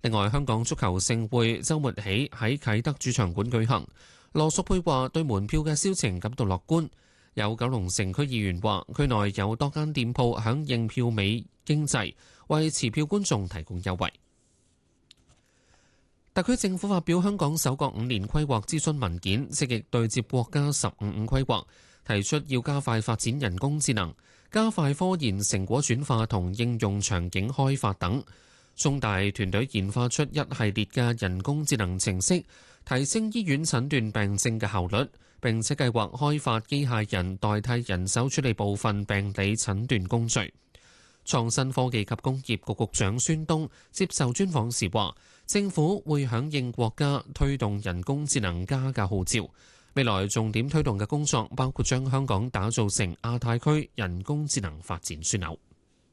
另外，香港足球盛會週末起喺啟德主場館舉行。羅淑佩話對門票嘅銷情感到樂觀。有九龍城區議員話，區內有多間店鋪響應票尾經濟，為持票觀眾提供優惠。特區政府發表香港首個5年規劃諮詢文件，積極對接國家15規劃，提出要加快發展人工智能，加快科研成果轉化同應用場景開發等。中大團隊研發出一系列嘅人工智能程式，提升醫院診斷病症嘅效率，並且計劃開發機械人代替人手處理部分病理診斷工序。創新科技及工業局局長孫東接受專訪時話，政府會響應國家推動人工智能加嘅號召，未來重點推動嘅工作包括將香港打造成亞太區人工智能發展樞紐。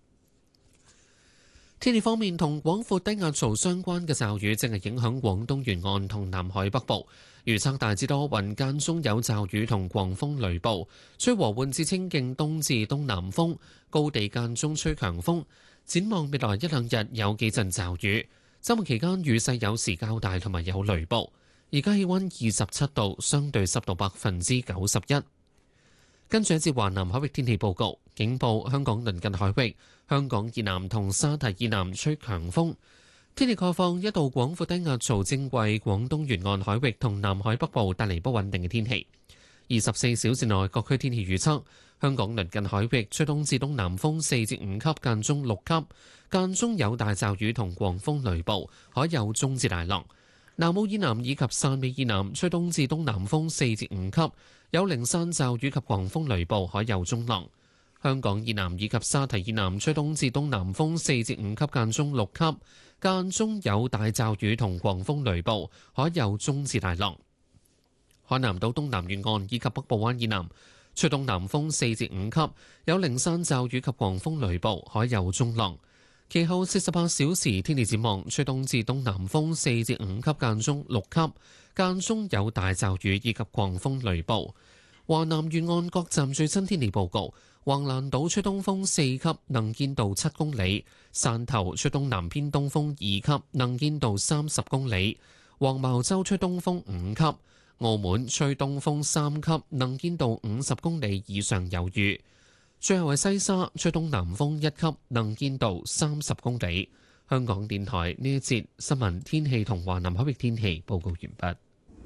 天氣方面，同廣闊低壓槽相關嘅驟雨正係影響廣東沿岸同南海北部，預測大致多雲，間中有驟雨同狂風雷暴，吹和緩至清勁東至東南風，高地間中吹強風。展望未來一兩日有幾陣驟雨，週末期間雨勢有時較大同埋有雷暴。而家氣溫27度，相對濕度91%。跟住一節華南海域天氣報告，警報香港鄰近海域、香港以南同沙堤以南吹強風。天氣概況，一道廣闊低壓槽正為廣東沿岸海域同南海北部帶嚟不穩定嘅天氣。24小時內各區天氣預測，香港鄰近海域吹東至東南風4至5級，間中6級，間中有大驟雨同狂風雷暴，海有中至大浪。南澳以南以及汕尾以南吹東至東南風4至5級，有零散驟雨及狂風雷暴，海有中浪。香港以南以及沙堤以南吹東至東南風4至5級，間中6級，間中有大驟雨同狂風雷暴，海有中至大浪。海南島東南沿岸以及北部灣以南吹東南風4至5級，有零散驟雨及狂風雷暴，海有中浪。其後48小時天氣展望，吹東至東南風4至5級，間中6級，間中有大驟雨以及狂風雷暴。華南沿岸各站最新天氣報告：橫瀾島吹東風4級，能見度7公里；汕頭吹東南偏東風2級，能見度30公里；黃茅洲吹東風5級；澳門吹東風3級，能見度50公里以上有雨。最後係西沙吹東南風1級，能見度30公里。香港電台呢一節新聞天氣同華南海域天氣報告完畢。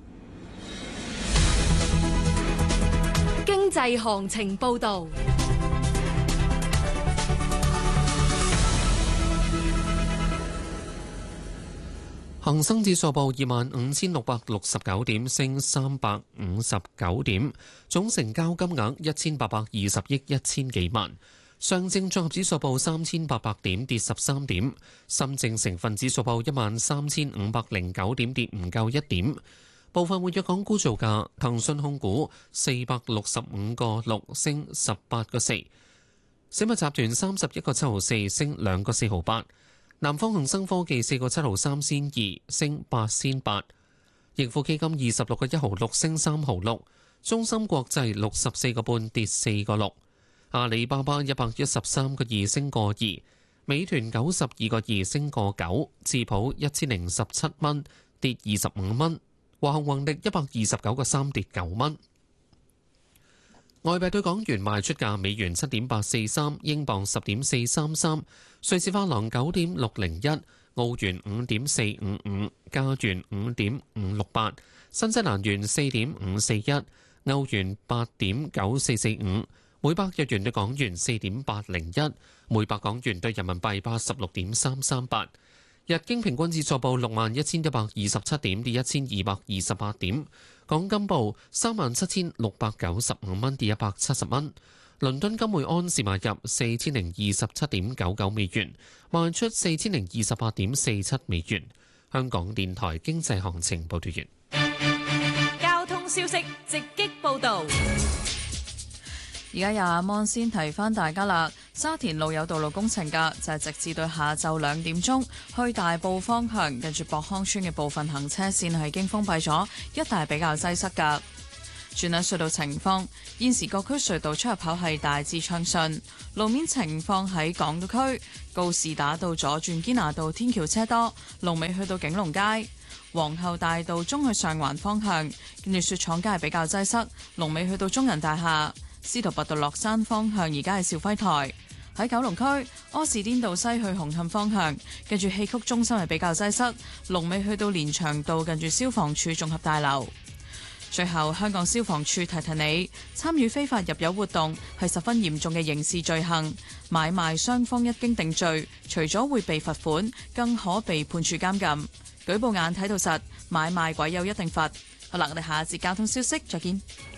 經濟行情報導。 恒生指數報25,669點，升359點，總成交金額1820億1000幾萬。上證綜合指數報3800點，跌13點。深證成分指數報13509點，跌唔夠1點。部分活躍港股造價：騰訊控股465個6升18個4，小米集團31個7毫4升2個4毫8。南方恒生科技4個7毫3仙2升8仙8，盈富基金26個1毫6升3毫6，中芯國際64個半跌4個6，阿里巴巴113個2升個2，美團92個2升個9，智普1017蚊跌25蚊，華虹宏力129個3跌9蚊。外幣對港元賣出價：美元7.843，英鎊10.433，瑞士法郎9.601，澳元5.455，加元5.568，新西蘭元4.541，歐元8.9445，每百日元對港元4.801，每百港元對人民幣86.338。日經平均指數報61,127點，跌1228點。港金報37,695蚊，跌170蚊。倫敦金每安士買入4027.99美元，賣出4028.47美元。香港電台經濟行情報道完。 交通消息直擊報導。 而家有阿芒先提翻大家啦，沙田路有道路工程㗎，就係直至到下晝2點鐘，去大埔方向近住博康村嘅部分行車線係經封閉咗，一帶比較擠塞㗎。 轉眼隧道情況，現時各區隧道出入口係大致暢順。路面情況喺港島區，告士打道左轉堅拿道天橋車多，龍尾去到景隆街。皇后大道中去上環方向，跟住雪廠街係比較擠塞，龍尾去到中銀大廈。司徒拔道落山方向而家係肇輝台。喺九龍區，柯士甸道西去紅磡方向，跟住戲曲中心係比較擠塞，龍尾去到連翔道近住消防處綜合大樓。最後，香港消防處提提你，參與非法入油活動係十分嚴重嘅刑事罪行，買賣雙方一經定罪，除咗會被罰款，更可被判處監禁。舉報眼睇到實，買賣鬼有一定罰。好啦，我哋下一節交通消息再見。